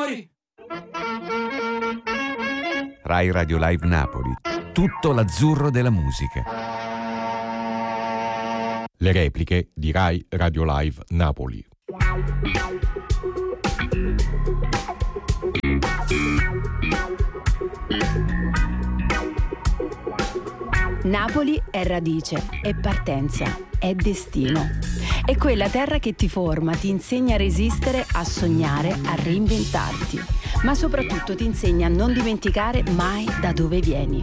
fuori. Rai Radio Live Napoli. Tutto l'azzurro della musica. Le repliche di Rai Radio Live Napoli. Napoli è radice, è partenza, è destino. È quella terra che ti forma, ti insegna a resistere, a sognare, a reinventarti, ma soprattutto ti insegna a non dimenticare mai da dove vieni.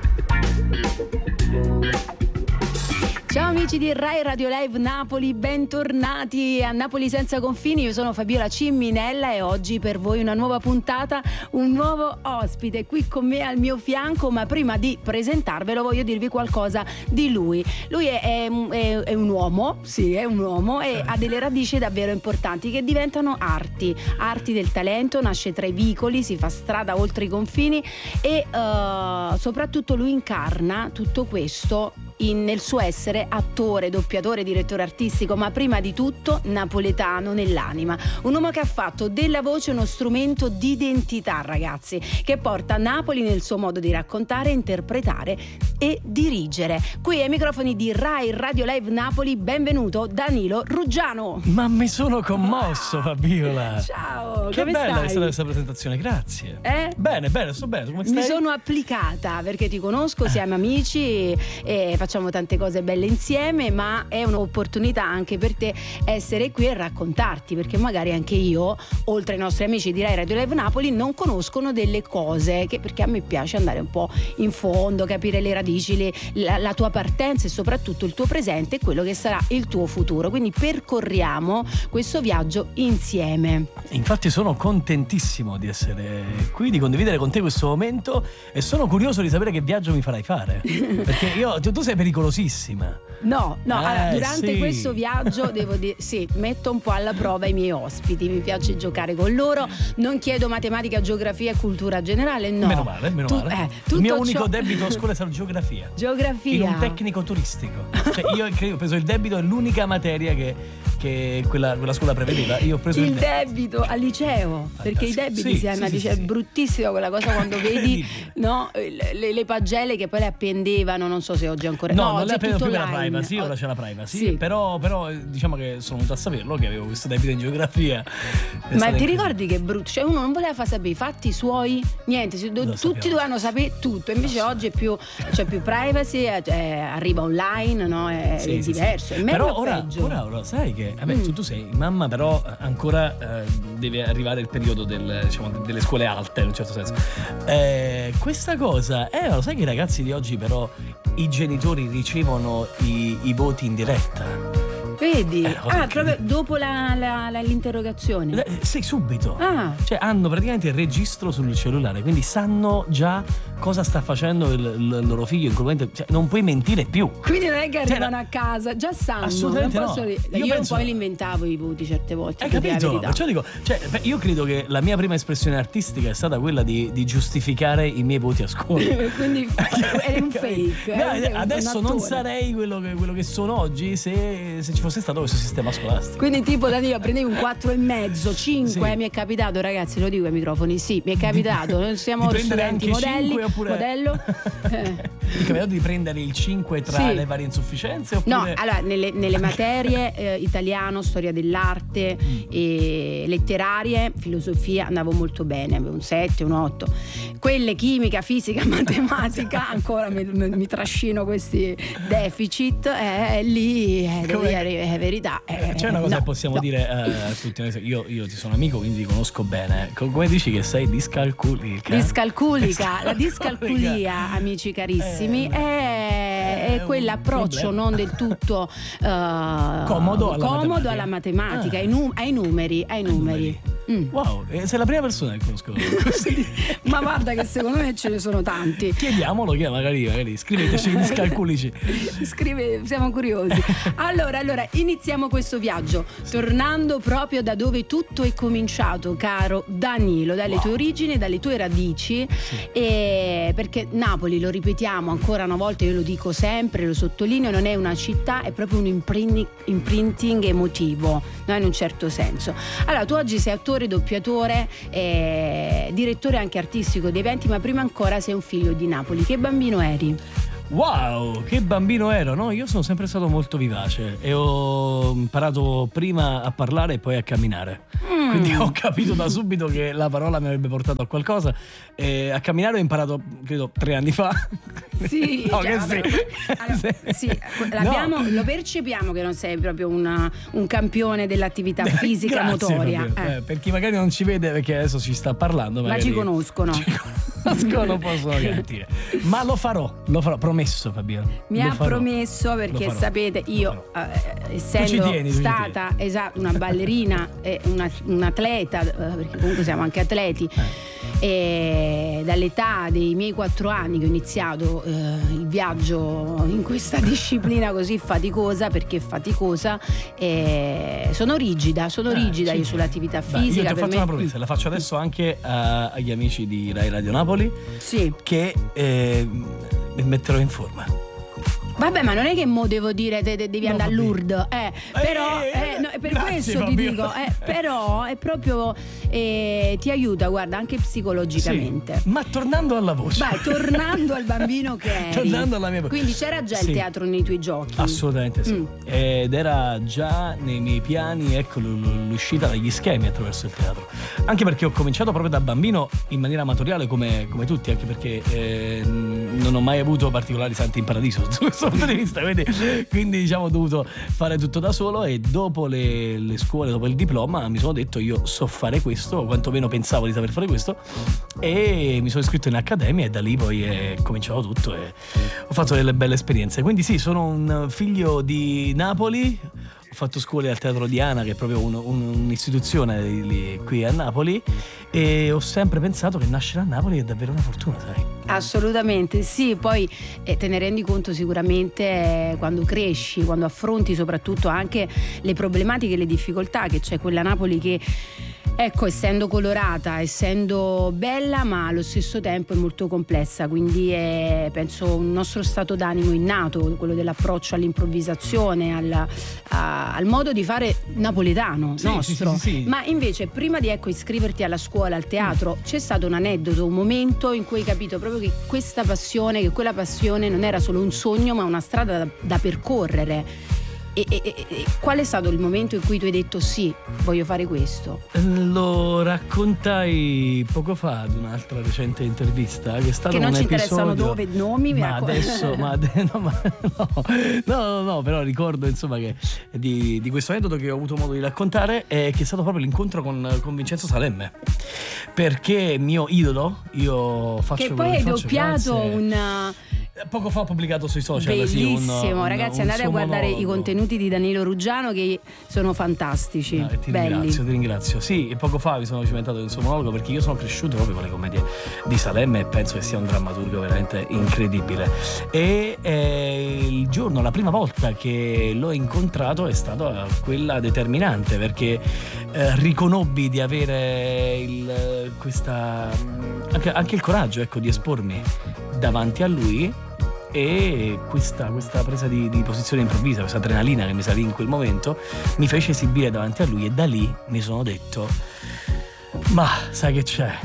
Ciao amici di Rai Radio Live Napoli, bentornati a Napoli Senza Confini. Io sono Fabiola Cimminella e oggi per voi una nuova puntata, un nuovo ospite qui con me al mio fianco, ma prima di presentarvelo voglio dirvi qualcosa di lui. Lui è un uomo, sì, è un uomo e ha delle radici davvero importanti che diventano arti del talento, nasce tra i vicoli, si fa strada oltre i confini e soprattutto lui incarna tutto questo nel suo essere attore, doppiatore, direttore artistico, ma prima di tutto napoletano nell'anima. Un uomo che ha fatto della voce uno strumento di identità, ragazzi, che porta Napoli nel suo modo di raccontare, interpretare e dirigere. Qui ai microfoni di Rai Radio Live Napoli, benvenuto Danilo Ruggiano. Ma mi sono commosso, Fabiola. Ciao, che come bella stai? è stata questa presentazione, grazie. Bene, sto bene, come stai? mi sono applicata perché ti conosco, siamo amici e facciamo tante cose belle insieme, ma è un'opportunità anche per te essere qui e raccontarti, perché magari anche io, oltre ai nostri amici di Rai Radio Live Napoli, non conoscono delle cose perché a me piace andare un po' in fondo, capire le radici, la tua partenza e soprattutto il tuo presente e quello che sarà il tuo futuro. Quindi percorriamo questo viaggio insieme. Infatti sono contentissimo di essere qui, di condividere con te questo momento e sono curioso di sapere che viaggio mi farai fare, perché tu sei pericolosissima. No, allora, durante sì. questo viaggio devo dire, sì, metto un po' alla prova i miei ospiti, mi piace giocare con loro, non chiedo matematica, geografia e cultura generale, no. Meno male. Il mio unico debito a scuola è stato geografia. In un tecnico turistico. Cioè io ho preso il debito, è l'unica materia che quella scuola prevedeva. Io ho preso il debito al liceo, perché i debiti sì, è bruttissima quella cosa quando vedi, no, le pagelle che poi le appendevano, non so se oggi ancora. No, non le c'è appendevo tutto più per la online. privacy, ora c'è la privacy, Sì. però diciamo che sono venuto a saperlo che avevo questo debito in geografia. Ma ti ricordi che brutto? Cioè uno non voleva far sapere i fatti suoi, niente, tutti dovevano sapere tutto, invece oggi c'è più privacy, arriva online, no? È diverso, è meglio però ora sai che tu sei mamma, però ancora deve arrivare il periodo delle scuole alte in un certo senso. Questa cosa lo sai che i ragazzi di oggi però i genitori ricevono i voti in diretta. Vedi? Proprio dopo l'interrogazione. Sì, subito. Cioè hanno praticamente il registro sul cellulare, quindi sanno già cosa sta facendo il loro figlio in quel momento. Cioè, non puoi mentire più. Quindi non è che arrivano a casa, già sanno. Assolutamente non posso io penso... poi li inventavo i voti certe volte. Hai capito? Perciò dico, io credo che la mia prima espressione artistica è stata quella di giustificare i miei voti a scuola. Quindi eri un fake. Adesso non sarei quello che sono oggi se ci fosse stato questo sistema scolastico. Quindi tipo Danilo prendevi un 4,5, 5, sì. Mi è capitato, ragazzi, lo dico ai microfoni, sì, mi è capitato, non siamo studenti modelli, modello. Ti è capitato di prendere il 5 tra le varie insufficienze oppure... No, allora nelle materie italiano, storia dell'arte e letterarie, filosofia andavo molto bene, avevo un 7, un 8. Quelle chimica, fisica, matematica ancora mi trascino questi deficit, lì è verità. C'è una cosa che possiamo dire a tutti noi. Io ti sono amico, quindi ti conosco bene. Come dici che sei discalculica? La discalculia, amici carissimi, è quell'approccio non del tutto comodo alla matematica, ai numeri. Wow, sei la prima persona che conosco così. Ma guarda che secondo me ce ne sono tanti. Chiediamolo, che magari scriveteci i discalculici. Siamo curiosi. Allora, iniziamo questo viaggio tornando proprio da dove tutto è cominciato, caro Danilo, dalle tue origini, dalle tue radici, perché Napoli, lo ripetiamo ancora una volta, io lo dico sempre, lo sottolineo, non è una città, è proprio un imprinting emotivo, no? In un certo senso. Allora, tu oggi sei attore attore, doppiatore, direttore anche artistico di eventi, ma prima ancora sei un figlio di Napoli. Che bambino eri? Wow, che bambino ero, no? Io sono sempre stato molto vivace e ho imparato prima a parlare e poi a camminare. Quindi ho capito da subito che la parola mi avrebbe portato a qualcosa. E a camminare ho imparato, credo, 3 anni fa. Sì, no, cioè, che allora, sì, lo percepiamo che non sei proprio un campione dell'attività fisica motoria. Per chi magari non ci vede, perché adesso ci sta parlando, ma ci conoscono. Non possono garantire. Ma lo farò, promesso, Fabiola. Mi ha promesso, perché sapete, io essendo stata una ballerina e un atleta, perché comunque siamo anche atleti, e dall'età dei miei 4 anni che ho iniziato il viaggio in questa disciplina così faticosa, perché faticosa, sono rigida io sull'attività fisica. Io ti ho fatto una promessa, la faccio adesso anche agli amici di Rai Radio Napoli, sì, che mi metterò in forma. Vabbè, ma non è che mo devo dire devi andare a Lourdes, però no, per grazie, questo Fabio. Ti dico, però è proprio ti aiuta, guarda, anche psicologicamente. Sì, ma tornando alla voce. Vai, tornando al bambino che eri. Tornando alla mia voce. Quindi c'era già il teatro nei tuoi giochi? Assolutamente sì. Ed era già nei miei piani, ecco, l'uscita dagli schemi attraverso il teatro. Anche perché ho cominciato proprio da bambino in maniera amatoriale come tutti, anche perché non ho mai avuto particolari santi in paradiso da questo punto di vista, quindi diciamo ho dovuto fare tutto da solo, e dopo le scuole, dopo il diploma, mi sono detto io so fare questo, o quantomeno pensavo di saper fare questo, e mi sono iscritto in accademia, e da lì poi è cominciato tutto e ho fatto delle belle esperienze. Quindi sì, sono un figlio di Napoli. Ho fatto scuole al Teatro Diana, che è proprio un'istituzione qui a Napoli, e ho sempre pensato che nascere a Napoli è davvero una fortuna, sai? Assolutamente sì, poi te ne rendi conto sicuramente quando cresci, quando affronti soprattutto anche le problematiche e le difficoltà che c'è quella Napoli che, ecco, essendo colorata, essendo bella, ma allo stesso tempo è molto complessa, quindi è, penso, un nostro stato d'animo innato, quello dell'approccio all'improvvisazione, al modo di fare napoletano, sì, nostro. Sì. Ma invece prima di iscriverti alla scuola, al teatro, c'è stato un aneddoto, un momento in cui hai capito proprio che quella passione non era solo un sogno, ma una strada da percorrere. E qual è stato il momento in cui tu hai detto sì, voglio fare questo? Lo raccontai poco fa ad un'altra recente intervista, che è stato che non un ci episodio, interessano nomi, ma adesso no, però ricordo insomma che di questo aneddoto che ho avuto modo di raccontare, che è stato proprio l'incontro con Vincenzo Salemme, perché mio idolo, io faccio che poi hai doppiato poco fa ho pubblicato sui social. Bellissimo, ragazzi, andate a guardare i contenuti di Danilo Ruggiano, che sono fantastici. Ti ringrazio. Sì, e poco fa mi sono cimentato in suo monologo, perché io sono cresciuto proprio con le commedie di Salemme e penso che sia un drammaturgo veramente incredibile. E la prima volta che l'ho incontrato è stata quella determinante, perché riconobbi di avere anche il coraggio, ecco, di espormi davanti a lui, e questa presa di posizione improvvisa, questa adrenalina che mi salì in quel momento, mi fece esibire davanti a lui, e da lì mi sono detto: ma sai che c'è?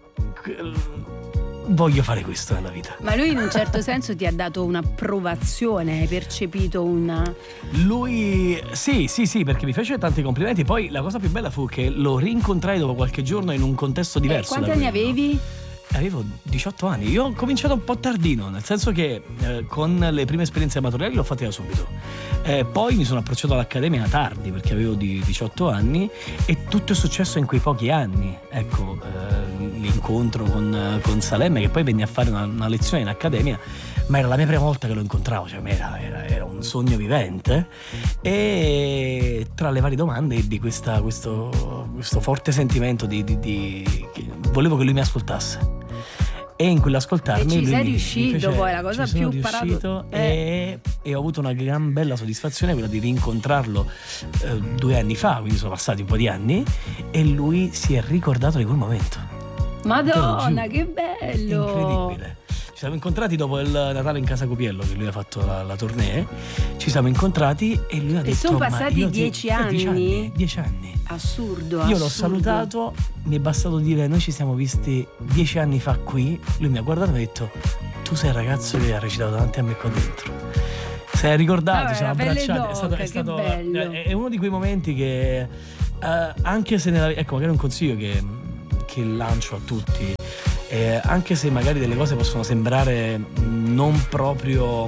Voglio fare questo nella vita. Ma lui in un certo senso ti ha dato un'approvazione, hai percepito Lui sì, perché mi fece tanti complimenti. Poi la cosa più bella fu che lo rincontrai dopo qualche giorno in un contesto diverso. Quanti anni avevi? Avevo 18 anni. Io ho cominciato un po' tardino, nel senso che con le prime esperienze amatoriali l'ho fatta da subito. Poi mi sono approcciato all'accademia tardi, perché avevo 18 anni, e tutto è successo in quei pochi anni. Ecco, l'incontro con Salemme, che poi venne a fare una lezione in accademia, ma era la mia prima volta che lo incontravo, cioè era un sogno vivente, e tra le varie domande ebbi questo forte sentimento che volevo che lui mi ascoltasse. E in quell'ascoltarmi ci sei riuscito, poi la cosa più riuscito, e ho avuto una gran bella soddisfazione, quella di rincontrarlo 2 anni fa, quindi sono passati un po' di anni, e lui si è ricordato di quel momento. Madonna, che bello! Incredibile. Ci siamo incontrati dopo il Natale in Casa Copiello, che lui ha fatto la tournée. Ci siamo incontrati e lui ha detto: sono passati 10 anni? 10 anni. Assurdo. Io l'ho salutato, mi è bastato dire: noi ci siamo visti 10 anni fa qui. Lui mi ha guardato e mi ha detto: tu sei il ragazzo che ha recitato davanti a me qua dentro. Sei ricordato, ci siamo abbracciati. È uno di quei momenti che anche se ecco, magari un consiglio che lancio a tutti, anche se magari delle cose possono sembrare non proprio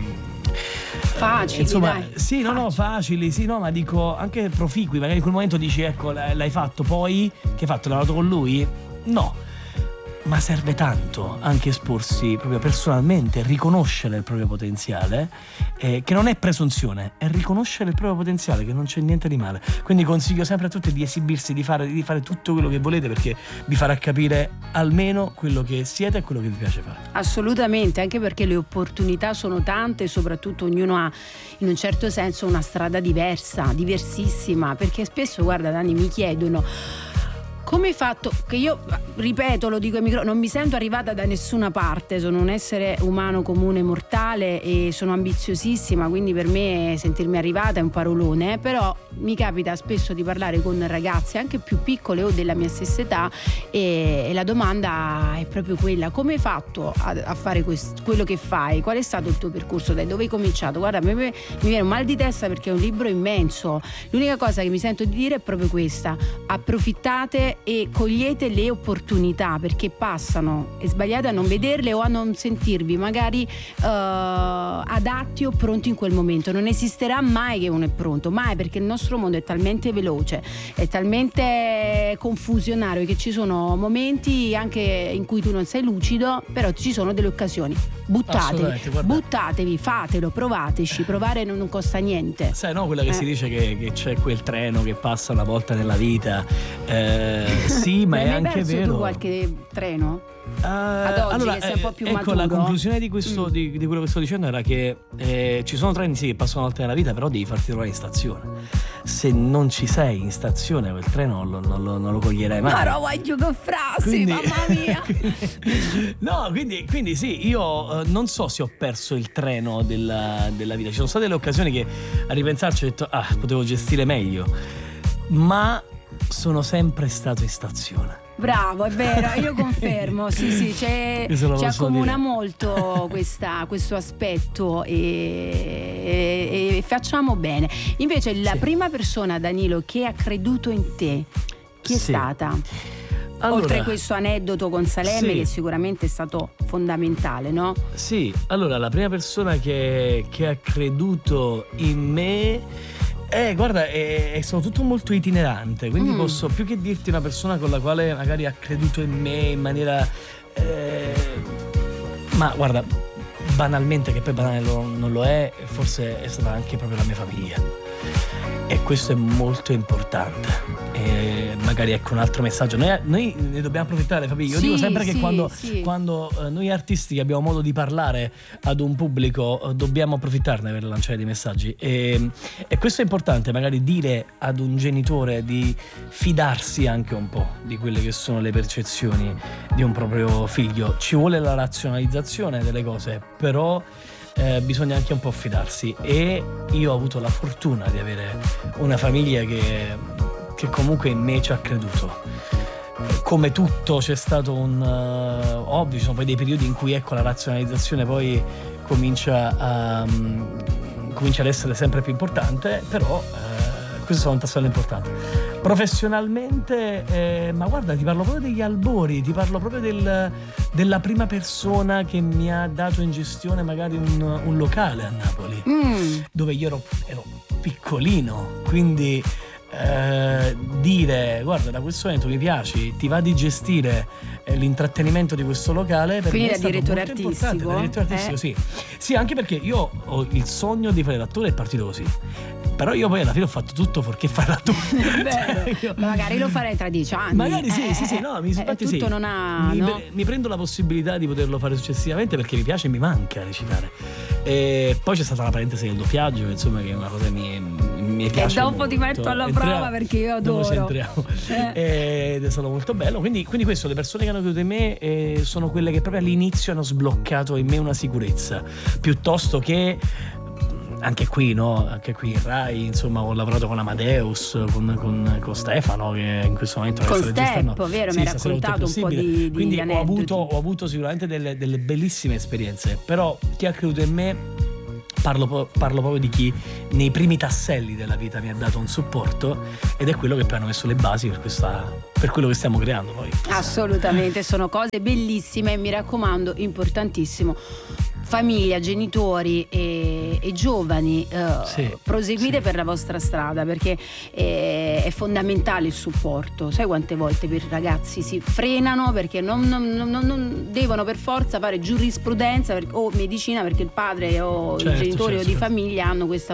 facili, insomma, dai. Sì, no, facili, sì, no, ma dico anche proficui. Magari in quel momento dici: ecco, l'hai fatto, poi che hai fatto? L'hai lavorato con lui? No. Ma serve tanto anche esporsi proprio personalmente, riconoscere il proprio potenziale, che non è presunzione, è riconoscere il proprio potenziale, che non c'è niente di male. Quindi consiglio sempre a tutti di esibirsi, di fare tutto quello che volete, perché vi farà capire almeno quello che siete e quello che vi piace fare. Assolutamente, anche perché le opportunità sono tante e soprattutto ognuno ha in un certo senso una strada diversa, diversissima, perché spesso, guarda Dani, mi chiedono: come hai fatto? Che io, ripeto, lo dico ai microfoni, non mi sento arrivata da nessuna parte, sono un essere umano comune mortale e sono ambiziosissima, quindi per me sentirmi arrivata è un parolone, però mi capita spesso di parlare con ragazze anche più piccole o della mia stessa età e la domanda è proprio quella: come hai fatto a fare quello che fai? Qual è stato il tuo percorso? Da dove hai cominciato? Guarda, mi viene un mal di testa perché è un libro immenso. L'unica cosa che mi sento di dire è proprio questa: approfittate e cogliete le opportunità, perché passano, e sbagliate a non vederle o a non sentirvi magari adatti o pronti in quel momento. Non esisterà mai che uno è pronto, mai, perché il nostro mondo è talmente veloce, è talmente confusionario, che ci sono momenti anche in cui tu non sei lucido, però ci sono delle occasioni. Buttatevi, fatelo, provateci. Provare non costa niente. Sai, no, quella che si dice che c'è quel treno che passa una volta nella vita. Sì, ma è anche vero. Tu qualche treno? Ad oggi, allora, che sei un po' più ecco, maturo. la conclusione di questo di quello che sto dicendo era che ci sono treni, sì, che passano una volta nella vita, però devi farti trovare in stazione. Se non ci sei in stazione, quel treno non lo coglierai mai. Ma no, voglio che frasi, mamma mia. No, quindi sì, io non so se ho perso il treno della vita. Ci sono state delle occasioni che, a ripensarci, ho detto: potevo gestire meglio, ma sono sempre stato in stazione. Bravo, è vero, io confermo. Sì, ci accomuna molto questo aspetto e facciamo bene. Invece la prima persona, Danilo, che ha creduto in te, chi è stata? Allora, oltre a questo aneddoto con Salemme, che sicuramente è stato fondamentale, no? Sì, allora la prima persona che ha creduto in me, guarda, è stato tutto molto itinerante, quindi posso più che dirti una persona con la quale magari ha creduto in me in maniera ma guarda, banalmente, che poi banale non lo è, forse è stata anche proprio la mia famiglia, e questo è molto importante. Magari ecco un altro messaggio: noi ne dobbiamo approfittare, famiglia. Io dico sempre che quando noi artisti abbiamo modo di parlare ad un pubblico, dobbiamo approfittarne per lanciare dei messaggi, e questo è importante, magari dire ad un genitore di fidarsi anche un po' di quelle che sono le percezioni di un proprio figlio. Ci vuole la razionalizzazione delle cose, però bisogna anche un po' fidarsi, e io ho avuto la fortuna di avere una famiglia che comunque in me ci ha creduto. Come tutto, c'è stato ovvio, ci sono poi dei periodi in cui, ecco, la razionalizzazione poi comincia ad essere sempre più importante, però questo è un tassello importante. Professionalmente, ma guarda, ti parlo proprio degli albori, ti parlo proprio della prima persona che mi ha dato in gestione magari un locale a Napoli, dove io ero piccolino, quindi dire: guarda, da questo momento mi piaci, ti va di gestire l'intrattenimento di questo locale. Per quindi me è da direttore artistico? Da direttore artistico, sì, anche perché io ho il sogno di fare l'attore, è partito così. Però io poi alla fine ho fatto tutto fuorché fare l'attore. Ma magari lo farei tra 10 anni. Magari sì, no, tutto non ha. Mi prendo la possibilità di poterlo fare successivamente, perché mi piace e mi manca recitare. E poi c'è stata la parentesi del doppiaggio, insomma, che è una cosa che mi mi piace. E dopo molto. ti metto alla prova perché io adoro. Dopo ci entriamo. Ed è stato molto bello. Quindi questo, le persone che hanno creduto in me sono quelle che proprio all'inizio hanno sbloccato in me una sicurezza, piuttosto che anche qui, no? Anche qui in Rai, insomma, ho lavorato con Amadeus, con Stefano, che in questo momento con Steppo, vero? Mi hai raccontato un po' di quindi aneddoti. ho avuto sicuramente delle bellissime esperienze, però chi ha creduto in me, parlo proprio di chi nei primi tasselli della vita mi ha dato un supporto, ed è quello che poi hanno messo le basi per quello che stiamo creando poi. Assolutamente, sono cose bellissime, mi raccomando, importantissimo. Famiglia, genitori e giovani, proseguite per la vostra strada, perché è fondamentale il supporto. Sai quante volte per i ragazzi si frenano perché non devono per forza fare giurisprudenza o medicina perché il padre o i genitori o di famiglia hanno questa